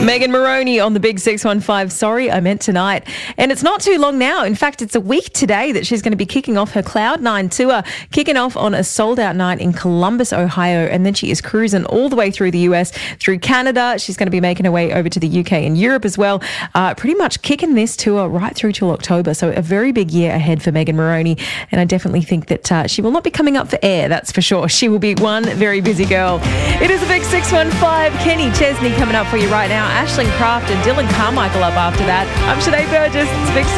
Megan Moroney on the Big 615. Sorry, I meant tonight. And it's not too long now. In fact, it's a week today that she's going to be kicking off her Cloud9 tour, kicking off on a sold-out night in Columbus, Ohio. And then she is cruising all the way through the US, through Canada. She's going to be making her way over to the UK and Europe as well. Pretty much kicking this tour right through till October. So a very big year ahead for Megan Moroney. And I definitely think that she will not be coming up for air, that's for sure. She will be one very busy girl. It is a Big 615. Kenny Chesney coming up for you right now. Ashling Craft and Dylan Carmichael up after that. I'm Sinead Burgess. It's Big